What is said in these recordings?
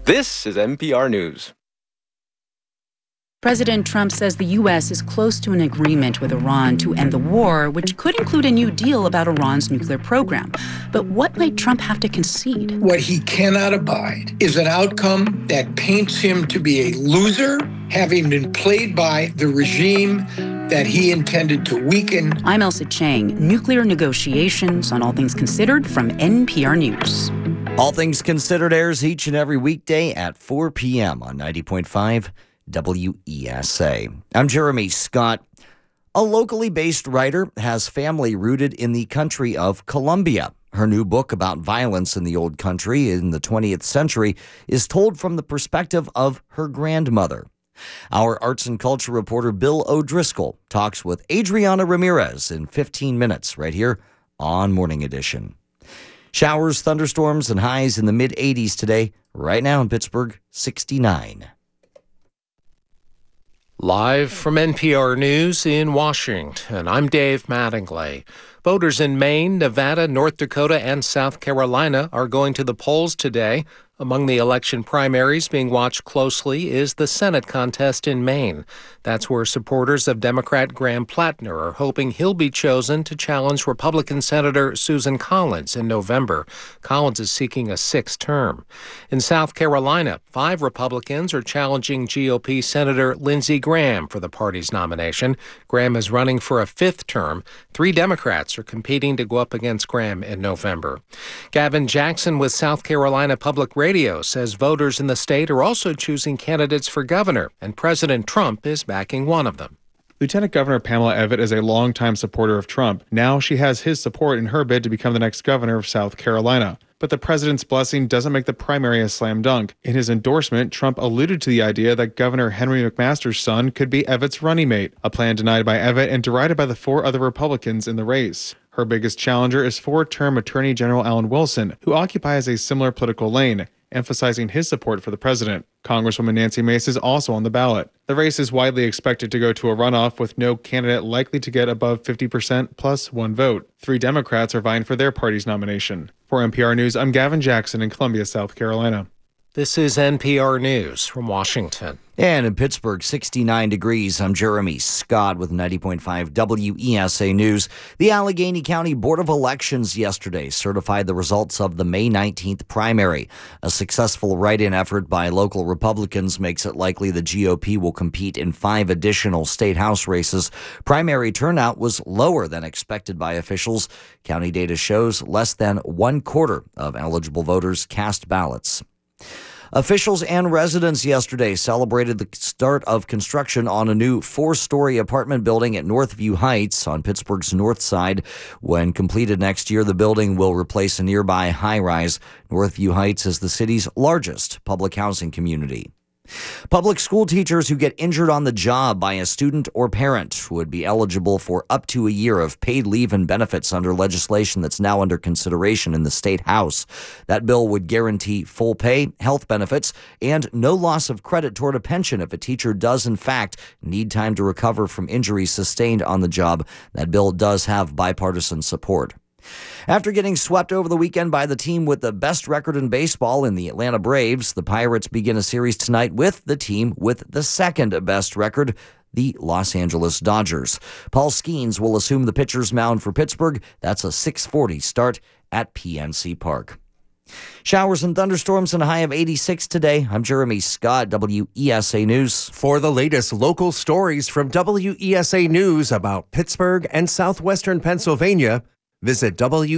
This is NPR News. President Trump says the U.S. is close to an agreement with Iran to end the war, which could include a new deal about Iran's nuclear program. But what might Trump have to concede? What he cannot abide is an outcome that paints him to be a loser, having been played by the regime that he intended to weaken. I'm Elsa Chang. Nuclear negotiations on All Things Considered from NPR News. All Things Considered airs each and every weekday at 4 p.m. on 90.5 WESA. I'm Jeremy Scott. A locally based writer has family rooted in the country of Colombia. Her new book about violence in the old country in the 20th century is told from the perspective of her grandmother. Our arts and culture reporter Bill O'Driscoll talks with Adriana Ramirez in 15 minutes right here on Morning Edition. Showers, thunderstorms, and highs in the mid-80s today. Right now in Pittsburgh, 69. Live from NPR News in Washington, I'm Dave Mattingly. Voters in Maine, Nevada, North Dakota, and South Carolina are going to the polls today. Among the election primaries being watched closely is the Senate contest in Maine. That's where supporters of Democrat Graham Plattner are hoping he'll be chosen to challenge Republican Senator Susan Collins in November. Collins is seeking a sixth term. In South Carolina, 5 Republicans are challenging GOP Senator Lindsey Graham for the party's nomination. Graham is running for a 5th term. 3 Democrats are competing to go up against Graham in November. Gavin Jackson with South Carolina Public Radio says voters in the state are also choosing candidates for governor, and President Trump is backing one of them. Lieutenant Governor Pamela Evette is a longtime supporter of Trump. Now she has his support in her bid to become the next governor of South Carolina. But the president's blessing doesn't make the primary a slam dunk. In his endorsement, Trump alluded to the idea that Governor Henry McMaster's son could be Evette's running mate, a plan denied by Evette and derided by the 4 other Republicans in the race. Her biggest challenger is 4-term Attorney General Alan Wilson, who occupies a similar political lane, emphasizing his support for the president. Congresswoman Nancy Mace is also on the ballot. The race is widely expected to go to a runoff, with no candidate likely to get above 50% plus 1 vote. 3 Democrats are vying for their party's nomination. For NPR News, I'm Gavin Jackson in Columbia, South Carolina. This is NPR News from Washington. And in Pittsburgh, 69 degrees. I'm Jeremy Scott with 90.5 WESA News. The Allegheny County Board of Elections yesterday certified the results of the May 19th primary. A successful write-in effort by local Republicans makes it likely the GOP will compete in 5 additional state house races. Primary turnout was lower than expected by officials. County data shows less than 1/4 of eligible voters cast ballots. Officials and residents yesterday celebrated the start of construction on a new 4-story apartment building at Northview Heights on Pittsburgh's north side. When completed next year, the building will replace a nearby high-rise. Northview Heights is the city's largest public housing community. Public school teachers who get injured on the job by a student or parent would be eligible for up to a year of paid leave and benefits under legislation that's now under consideration in the State House. That bill would guarantee full pay, health benefits, and no loss of credit toward a pension if a teacher does, in fact, need time to recover from injuries sustained on the job. That bill does have bipartisan support. After getting swept over the weekend by the team with the best record in baseball in the Atlanta Braves, the Pirates begin a series tonight with the team with the second best record, the Los Angeles Dodgers. Paul Skeens will assume the pitcher's mound for Pittsburgh. That's a 6:40 start at PNC Park. Showers and thunderstorms and a high of 86 today. I'm Jeremy Scott, WESA News. For the latest local stories from WESA News about Pittsburgh and southwestern Pennsylvania, visit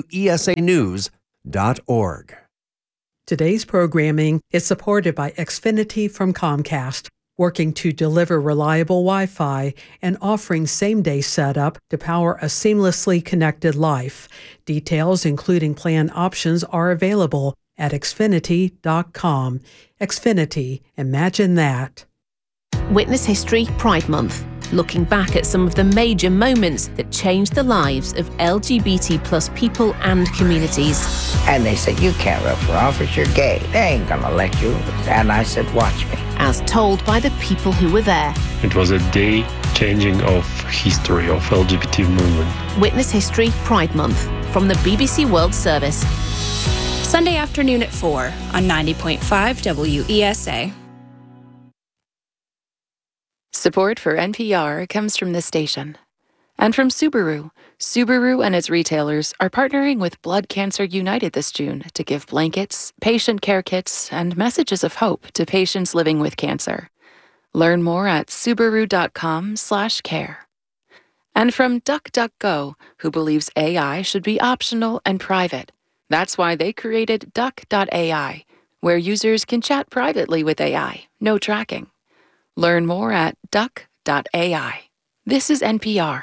WESAnews.org. Today's programming is supported by Xfinity from Comcast, working to deliver reliable Wi-Fi and offering same-day setup to power a seamlessly connected life. Details, including plan options, are available at Xfinity.com. Xfinity, imagine that. Witness History Pride Month, looking back at some of the major moments that changed the lives of LGBT plus people and communities. And they said, you can't run for office, you're gay. They ain't gonna let you. And I said, watch me. As told by the people who were there. It was a day changing of history of LGBT movement. Witness History Pride Month from the BBC World Service. Sunday afternoon at 4 on 90.5 WESA. Support for NPR comes from this station and from Subaru. Subaru and its retailers are partnering with Blood Cancer United this June to give blankets, patient care kits, and messages of hope to patients living with cancer. Learn more at subaru.com/care. And from DuckDuckGo, who believes AI should be optional and private. That's why they created Duck.ai, where users can chat privately with AI, no tracking. Learn more at Duck.ai. This is NPR.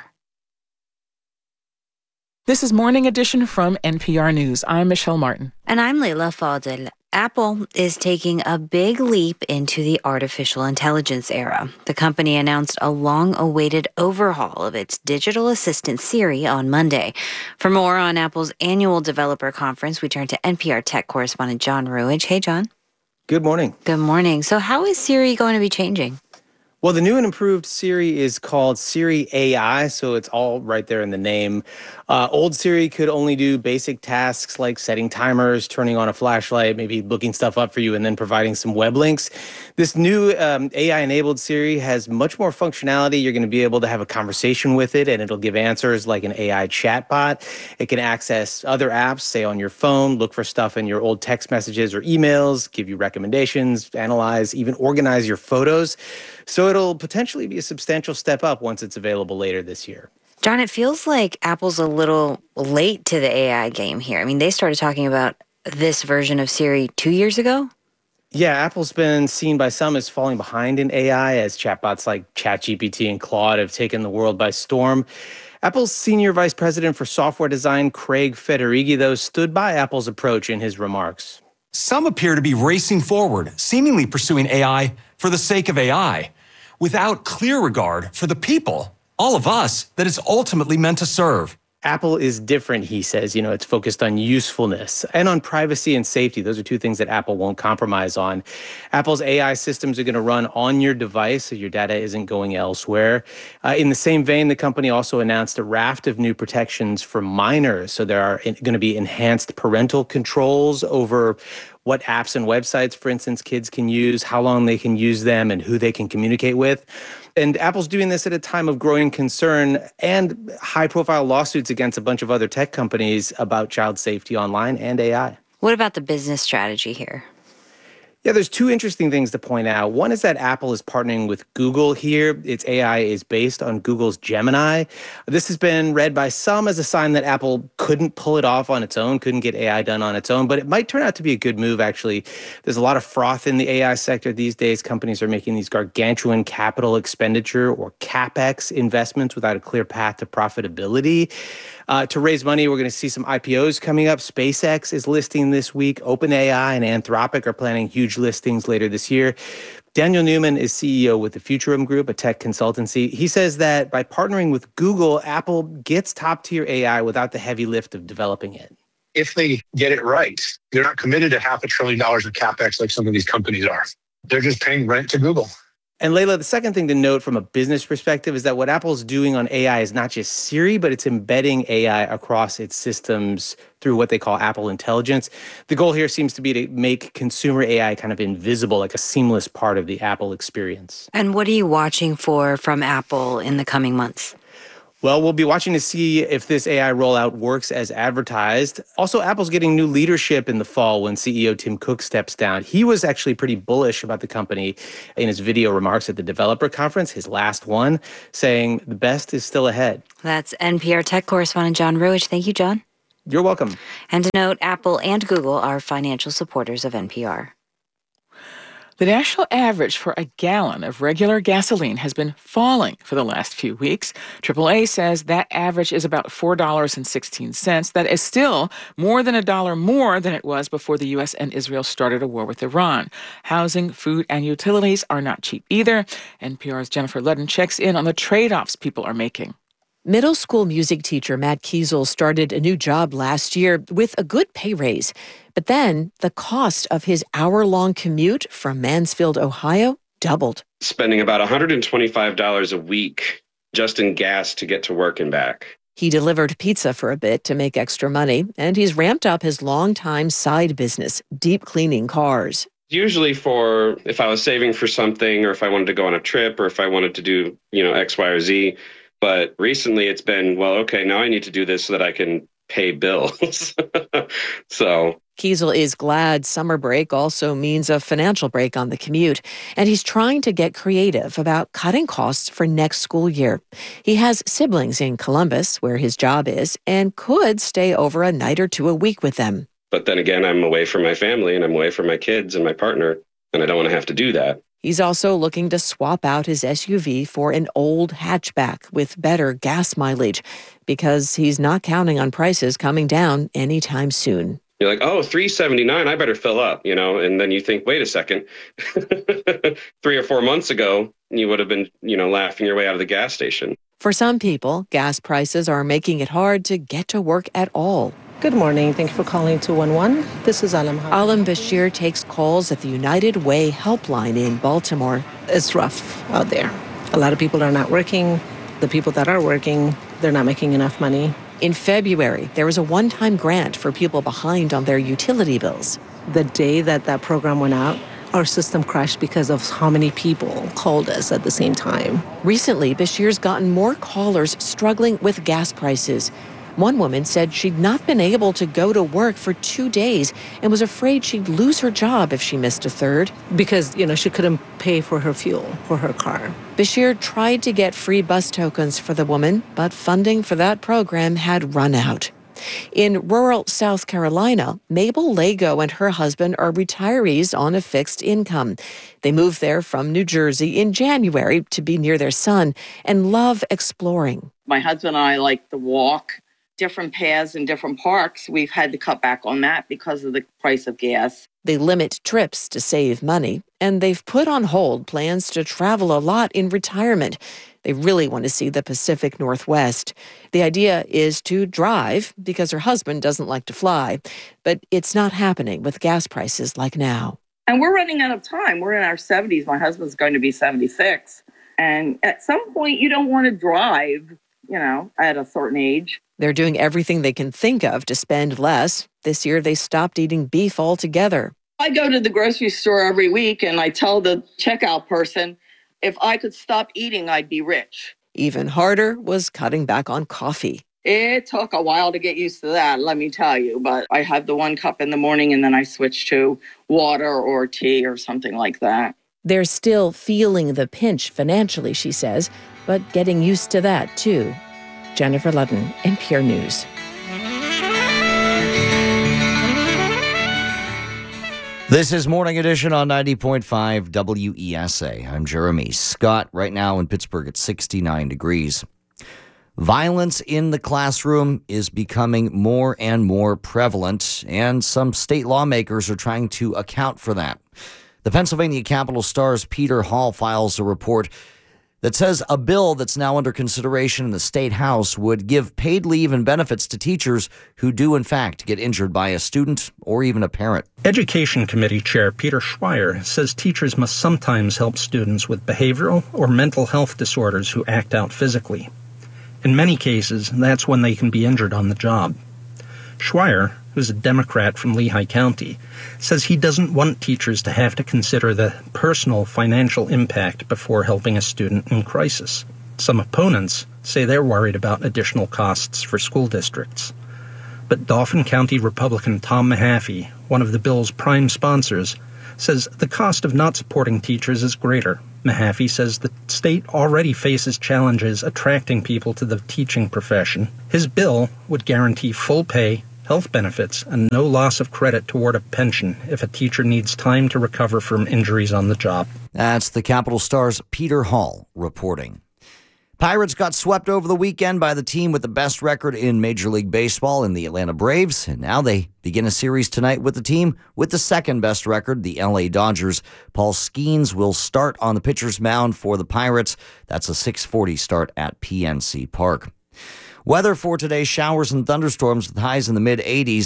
This is Morning Edition from NPR News. I'm Michelle Martin. And I'm Leila Fadel. Apple is taking a big leap into the artificial intelligence era. The company announced a long-awaited overhaul of its digital assistant Siri on Monday. For more on Apple's annual developer conference, we turn to NPR tech correspondent John Ruwage. Hey, John. Good morning. Good morning. So how is Siri going to be changing? Well, the new and improved Siri is called Siri AI, so it's all right there in the name. Old Siri could only do basic tasks like setting timers, turning on a flashlight, maybe looking stuff up for you, and then providing some web links. This new AI-enabled Siri has much more functionality. You're going to be able to have a conversation with it, and it'll give answers like an AI chatbot. It can access other apps, say on your phone, look for stuff in your old text messages or emails, give you recommendations, analyze, even organize your photos. So it'll potentially be a substantial step up once it's available later this year. John, it feels like Apple's a little late to the AI game here. I mean, they started talking about this version of Siri 2 years ago. Yeah, Apple's been seen by some as falling behind in AI as chatbots like ChatGPT and Claude have taken the world by storm. Apple's senior vice president for software design, Craig Federighi, though, stood by Apple's approach in his remarks. Some appear to be racing forward, seemingly pursuing AI for the sake of AI, without clear regard for the people, all of us, that it's ultimately meant to serve. Apple is different, he says. You know, it's focused on usefulness and on privacy and safety. Those are two things that Apple won't compromise on. Apple's AI systems are going to run on your device, so your data isn't going elsewhere. In the same vein, the company also announced a raft of new protections for minors. So there are going to be enhanced parental controls over what apps and websites, for instance, kids can use, how long they can use them, and who they can communicate with. And Apple's doing this at a time of growing concern and high-profile lawsuits against a bunch of other tech companies about child safety online and AI. What about the business strategy here? Yeah, there's two interesting things to point out. One is that Apple is partnering with Google here. Its AI is based on Google's Gemini. This has been read by some as a sign that Apple couldn't pull it off on its own, couldn't get AI done on its own, but it might turn out to be a good move, actually. There's a lot of froth in the AI sector these days. Companies are making these gargantuan capital expenditure or CapEx investments without a clear path to profitability. To raise money, we're going to see some IPOs coming up. SpaceX is listing this week. OpenAI and Anthropic are planning huge listings later this year. Daniel Newman is CEO with the Futurum Group, a tech consultancy. He says that by partnering with Google, Apple gets top-tier AI without the heavy lift of developing it. If they get it right, they're not committed to $500 billion of CapEx like some of these companies are. They're just paying rent to Google. And Leila, the second thing to note from a business perspective is that what Apple's doing on AI is not just Siri, but it's embedding AI across its systems through what they call Apple Intelligence. The goal here seems to be to make consumer AI kind of invisible, like a seamless part of the Apple experience. And what are you watching for from Apple in the coming months? Well, we'll be watching to see if this AI rollout works as advertised. Also, Apple's getting new leadership in the fall when CEO Tim Cook steps down. He was actually pretty bullish about the company in his video remarks at the developer conference, his last one, saying the best is still ahead. That's NPR tech correspondent John Ruwage. Thank you, John. You're welcome. And to note, Apple and Google are financial supporters of NPR. The national average for a gallon of regular gasoline has been falling for the last few weeks. AAA says that average is about $4.16. That is still more than $1 more than it was before the U.S. and Israel started a war with Iran. Housing, food, and utilities are not cheap either. NPR's Jennifer Ludden checks in on the trade-offs people are making. Middle school music teacher Matt Kiesel started a new job last year with a good pay raise. But then the cost of his hour-long commute from Mansfield, Ohio, doubled. Spending about $125 a week just in gas to get to work and back. He delivered pizza for a bit to make extra money, and he's ramped up his longtime side business, deep cleaning cars. Usually for if I was saving for something or if I wanted to go on a trip or if I wanted to do, X, Y, or Z. But recently it's been, well, okay, now I need to do this so that I can pay bills. So Kiesel is glad summer break also means a financial break on the commute, and he's trying to get creative about cutting costs for next school year. He has siblings in Columbus, where his job is, and could stay over a night or two a week with them. But then again, I'm away from my family and I'm away from my kids and my partner, and I don't want to have to do that. He's also looking to swap out his SUV for an old hatchback with better gas mileage, because he's not counting on prices coming down anytime soon. You're like, oh, $3.79, I better fill up, and then you think, wait a second, 3 or 4 months ago, you would have been, laughing your way out of the gas station. For some people, gas prices are making it hard to get to work at all. Good morning. Thank you for calling 211. This is Alam. Alam Bashir takes calls at the United Way helpline in Baltimore. It's rough out there. A lot of people are not working. The people that are working, they're not making enough money. In February, there was a one-time grant for people behind on their utility bills. The day that program went out, our system crashed because of how many people called us at the same time. Recently, Bashir's gotten more callers struggling with gas prices. One woman said she'd not been able to go to work for 2 days and was afraid she'd lose her job if she missed a third. Because, she couldn't pay for her fuel for her car. Bashir tried to get free bus tokens for the woman, but funding for that program had run out. In rural South Carolina, Mabel Lago and her husband are retirees on a fixed income. They moved there from New Jersey in January to be near their son and love exploring. My husband and I like to walk different paths in different parks. We've had to cut back on that because of the price of gas. They limit trips to save money, and they've put on hold plans to travel a lot in retirement. They really want to see the Pacific Northwest. The idea is to drive because her husband doesn't like to fly, but it's not happening with gas prices like now. And we're running out of time. We're in our 70s. My husband's going to be 76. And at some point, you don't want to drive, at a certain age. They're doing everything they can think of to spend less. This year, they stopped eating beef altogether. I go to the grocery store every week and I tell the checkout person, if I could stop eating, I'd be rich. Even harder was cutting back on coffee. It took a while to get used to that, let me tell you. But I have the 1 cup in the morning and then I switch to water or tea or something like that. They're still feeling the pinch financially, she says, but getting used to that too. Jennifer Ludden, NPR News. This is Morning Edition on 90.5 WESA. I'm Jeremy Scott. Right now in Pittsburgh, it's 69 degrees. Violence in the classroom is becoming more and more prevalent, and some state lawmakers are trying to account for that. The Pennsylvania Capital Star's Peter Hall files a report that says a bill that's now under consideration in the State House would give paid leave and benefits to teachers who do, in fact, get injured by a student or even a parent. Education Committee Chair Peter Schweier says teachers must sometimes help students with behavioral or mental health disorders who act out physically. In many cases, that's when they can be injured on the job. Schweier, who's a Democrat from Lehigh County, says he doesn't want teachers to have to consider the personal financial impact before helping a student in crisis. Some opponents say they're worried about additional costs for school districts. But Dauphin County Republican Tom Mahaffey, one of the bill's prime sponsors, says the cost of not supporting teachers is greater. Mahaffey says the state already faces challenges attracting people to the teaching profession. His bill would guarantee full pay, health benefits, and no loss of credit toward a pension if a teacher needs time to recover from injuries on the job. That's the Capital Star's Peter Hall reporting. Pirates got swept over the weekend by the team with the best record in Major League Baseball in the Atlanta Braves, and now they begin a series tonight with the team with the second best record, the LA Dodgers. Paul Skeens will start on the pitcher's mound for the Pirates. That's a 6:40 start at PNC Park. Weather for today, showers and thunderstorms with highs in the mid-80s.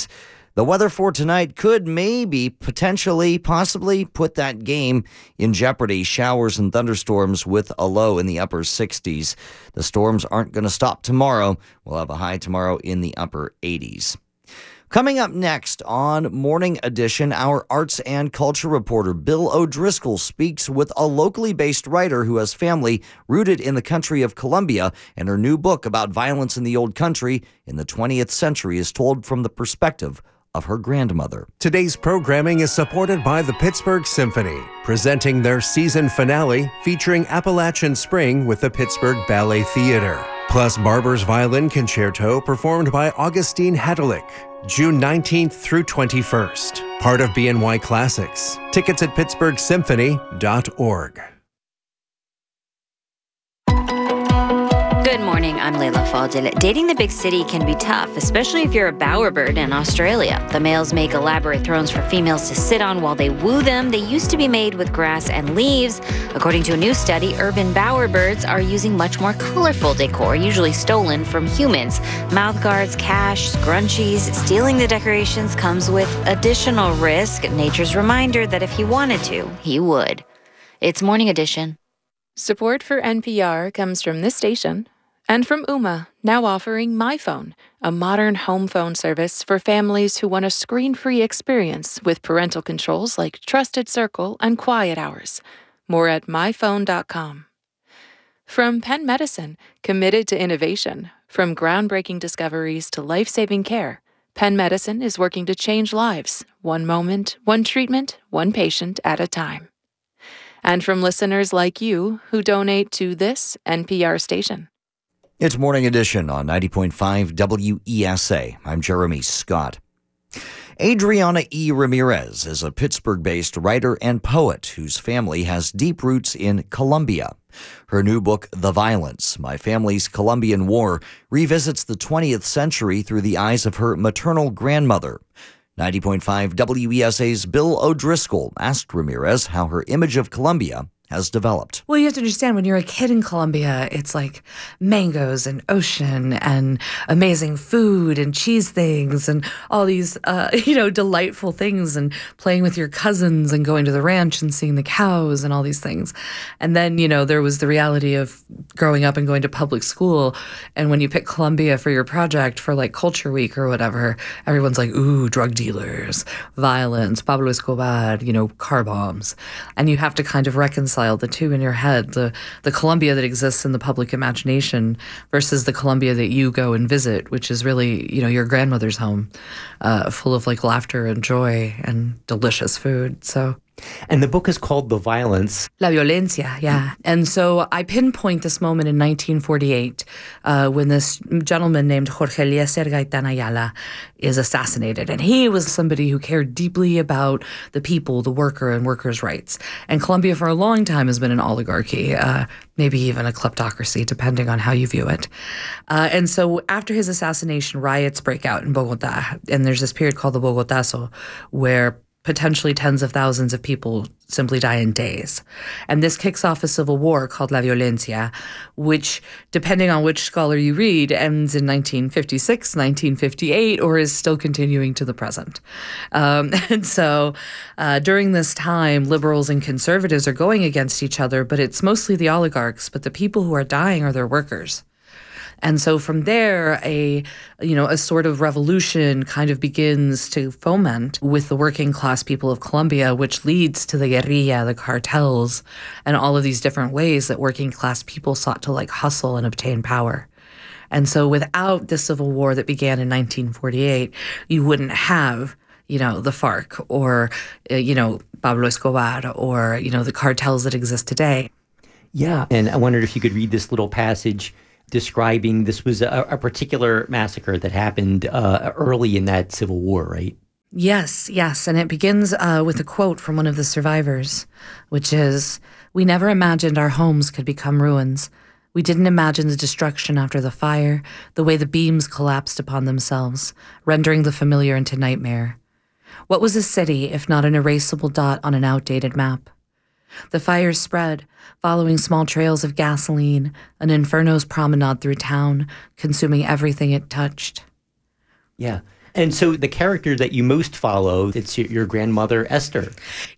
The weather for tonight could possibly put that game in jeopardy. Showers and thunderstorms with a low in the upper 60s. The storms aren't going to stop tomorrow. We'll have a high tomorrow in the upper 80s. Coming up next on Morning Edition, our arts and culture reporter Bill O'Driscoll speaks with a locally based writer who has family rooted in the country of Colombia, and her new book about violence in the old country in the 20th century is told from the perspective of her grandmother. Today's programming is supported by the Pittsburgh Symphony, presenting their season finale featuring Appalachian Spring with the Pittsburgh Ballet Theater. Plus Barber's Violin Concerto performed by Augustine Hadelich, June 19th through 21st. Part of BNY Classics. Tickets at pittsburghsymphony.org. Good morning, I'm Layla Faldil. Dating the big city can be tough, especially if you're a bowerbird in Australia. The males make elaborate thrones for females to sit on while they woo them. They used to be made with grass and leaves. According to a new study, urban bowerbirds are using much more colorful decor, usually stolen from humans. Mouth guards, cash, scrunchies. Stealing the decorations comes with additional risk. Nature's reminder that if he wanted to, he would. It's Morning Edition. Support for NPR comes from this station and from Ooma, now offering MyPhone, a modern home phone service for families who want a screen-free experience with parental controls like Trusted Circle and Quiet Hours. More at myphone.com. From Penn Medicine, committed to innovation. From groundbreaking discoveries to life-saving care, Penn Medicine is working to change lives, one moment, one treatment, one patient at a time. And from listeners like you who donate to this NPR station. It's Morning Edition on 90.5 WESA. I'm Jeremy Scott. Adriana E. Ramirez is a Pittsburgh-based writer and poet whose family has deep roots in Colombia. Her new book, The Violence, My Family's Colombian War, revisits the 20th century through the eyes of her maternal grandmother. 90.5 WESA's Bill O'Driscoll asked Ramirez how her image of Colombia has developed. Well, you have to understand, when you're a kid in Colombia, it's like mangoes and ocean and amazing food and cheese things and all these, delightful things, and playing with your cousins and going to the ranch and seeing the cows and all these things. And then, there was the reality of growing up and going to public school. And when you pick Colombia for your project for like Culture Week or whatever, everyone's like, ooh, drug dealers, violence, Pablo Escobar, car bombs. And you have to kind of reconcile the two in your head, the Colombia that exists in the public imagination versus the Colombia that you go and visit, which is really, your grandmother's home, full of like laughter and joy and delicious food. So. And the book is called The Violence. La Violencia, yeah. And so I pinpoint this moment in 1948 when this gentleman named Jorge Eliezer Gaitán Ayala is assassinated. And he was somebody who cared deeply about the people, the worker, and workers' rights. And Colombia for a long time has been an oligarchy, maybe even a kleptocracy, depending on how you view it. And so after his assassination, riots break out in Bogota. And there's this period called the Bogotazo, where potentially tens of thousands of people simply die in days. And this kicks off a civil war called La Violencia, which, depending on which scholar you read, ends in 1956, 1958, or is still continuing to the present. And so during this time, liberals and conservatives are going against each other, but it's mostly the oligarchs, but the people who are dying are their workers. And so from there, a sort of revolution kind of begins to foment with the working class people of Colombia, which leads to the guerrilla, the cartels, and all of these different ways that working class people sought to hustle and obtain power. And so without the civil war that began in 1948, you wouldn't have the FARC or, Pablo Escobar or, the cartels that exist today. Yeah. And I wondered if you could read this little passage describing this was a particular massacre that happened early in that civil war, right? Yes. And it begins with a quote from one of the survivors, which is, "We never imagined our homes could become ruins. We didn't imagine the destruction after the fire, the way the beams collapsed upon themselves, rendering the familiar into nightmare. What was a city if not an erasable dot on an outdated map? The fire spread, following small trails of gasoline, an inferno's promenade through town, consuming everything it touched." Yeah. And so the character that you most follow, it's your grandmother, Esther.